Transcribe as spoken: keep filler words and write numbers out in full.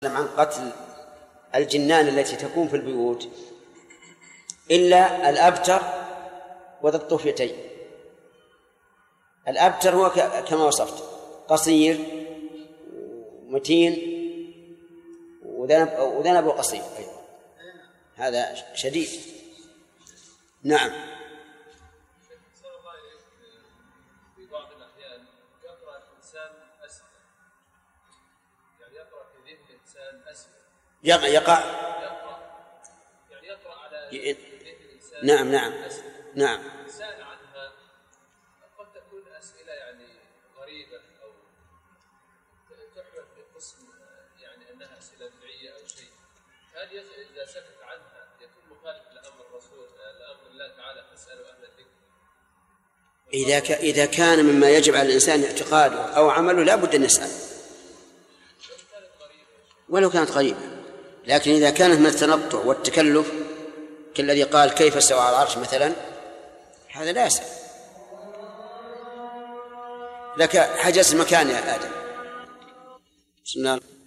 عن قتل الجنان التي تكون في البيوت إلا الأبتر وذا الطفيتين. الأبتر هو كما وصفت، قصير متين وذنبه قصير أيضا، هذا شديد. نعم. في بعض الأحيان يقرأ الإنسان أسفل، يعني يقرأ في ذهن الإنسان أسفل، يقع يقع يعني يقرأ على ي... ذهن الإنسان. نعم نعم أسفل. نعم. سأل عنها، قد تكون أسئلة يعني غريبة أو تحمل في قسم يعني أنها أسئلة بدعية أو شيء، هل إذا سكت عنها يكون مخالف لأمر الرسول لأمر الله تعالى فاسألوا أهل الذكر؟ إذا ك... إذا كان مما يجب على الإنسان اعتقاده أو عمله لا بد أن يسأل ولو كانت غريبة، لكن إذا كانت من التنطع والتكلف كالذي قال كيف استوى على العرش مثلا، هذا لا يسأل. لك حجز المكان يا آدم. بسم الله.